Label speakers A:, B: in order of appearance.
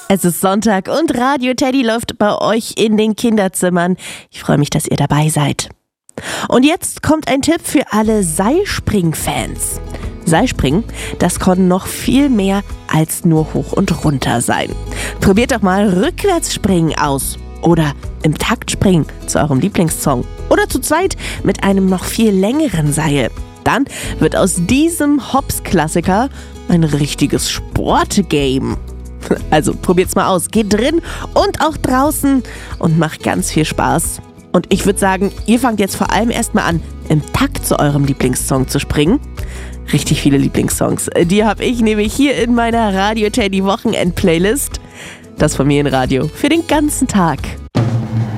A: Es ist Sonntag und Radio Teddy läuft bei euch in den Kinderzimmern. Ich freue mich, dass ihr dabei seid. Und jetzt kommt ein Tipp für alle Seilspring-Fans. Seilspringen, das kann noch viel mehr als nur hoch und runter sein. Probiert doch mal Rückwärtsspringen aus oder im Takt springen zu eurem Lieblingssong oder zu zweit mit einem noch viel längeren Seil. Dann wird aus diesem Hops-Klassiker ein richtiges Sportgame. Also probiert's mal aus. Geht drin und auch draußen und macht ganz viel Spaß. Und ich würde sagen, ihr fangt jetzt vor allem erstmal an, im Takt zu eurem Lieblingssong zu springen. Richtig viele Lieblingssongs. Die habe ich nämlich hier in meiner Radio Teddy Wochenend-Playlist. Das Familienradio für den ganzen Tag.